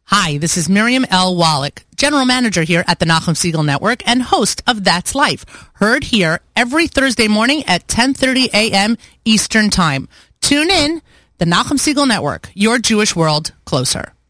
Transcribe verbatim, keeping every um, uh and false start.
Hi, this is Miriam L. Wallach, General Manager here at the Nachum Segal Network and host of That's Life, heard here every Thursday morning at ten thirty a.m. Eastern Time. Tune in, the Nachum Segal Network, your Jewish world closer.